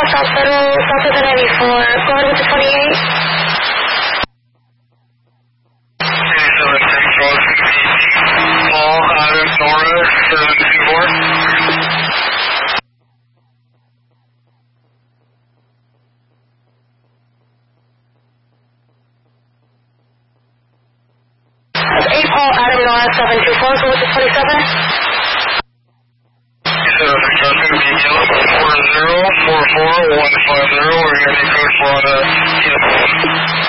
South Federal, south of the 94. Go ahead with the 28. Paul, Adam, Nora, 724. That's 8 Paul, Adam, Nora, 724. Go with the 27.